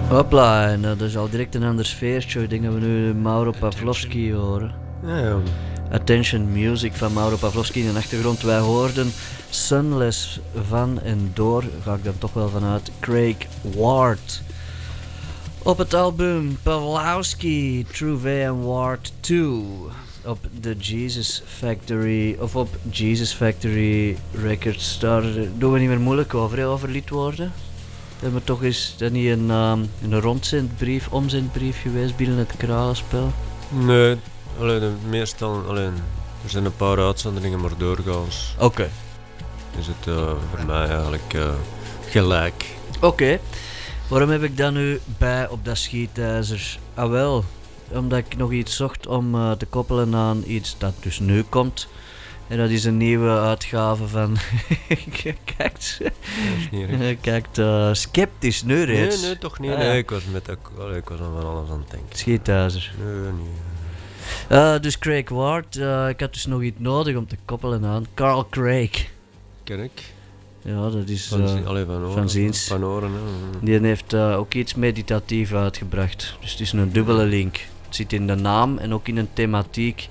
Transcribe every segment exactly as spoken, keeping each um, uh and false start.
Hopla, en uh, dat is al direct een ander sfeertje. Ik denk dat we nu Mauro Pavlovsky horen. Ja, ja. Attention Music van Mauro Pavlovsky in de achtergrond. Wij hoorden Sunless van en door, ga ik dan toch wel vanuit, Craig Ward. Op het album Pavlovsky, Trouvé and Ward twee. Op de Jesus Factory, of op Jesus Factory Records. Daar doen we niet meer moeilijk over, hè, over lidwoorden. Dat is toch eens dat niet een, um, een rondzendbrief, omzendbrief geweest binnen het kralenspel? Nee, alleen, meestal alleen. Er zijn een paar uitzonderingen, maar doorgaans Oké. Okay. Is het uh, voor mij eigenlijk uh, gelijk. Oké. Okay. Waarom heb ik dat nu bij op dat schietijzer? Ah wel, omdat ik nog iets zocht om uh, te koppelen aan iets dat dus nu komt. En dat is een nieuwe uitgave van... Kijkt, kijkt uh, sceptisch nu reeds. Nee, nee, toch niet. Ah, nee, ja. ik was, met, ik, ik was aan van alles aan het denken. Schietijzer. Nee, nee. Uh, dus Craig Ward, uh, ik had dus nog iets nodig om te koppelen aan Carl Craig. Ken ik. Ja, dat is van, uh, allee, van, oren, van ziens. Van oren, hè. Die heeft uh, ook iets meditatief uitgebracht. Dus het is een dubbele link. Het zit in de naam en ook in een thematiek.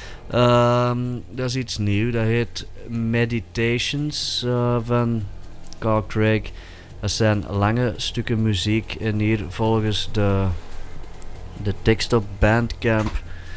Um, dat is iets nieuws. Dat heet Meditations uh, van Carl Craig. Dat zijn lange stukken muziek. En hier volgens de, de tekst op Bandcamp.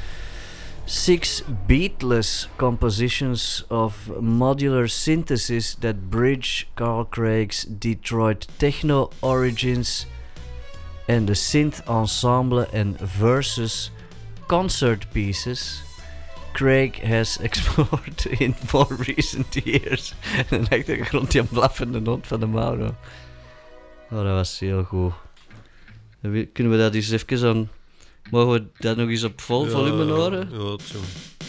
Six beatless compositions of modular synthesis that bridge Carl Craig's Detroit techno origins and the synth ensemble and versus concert pieces Craig has explored in more recent years. En dan dacht ik rond die blaffende hond van de Mauro. Oh, dat was heel goed. Kunnen we dat eens even aan... Mogen we dat nog eens op vol ja, volume horen? Ja, zo.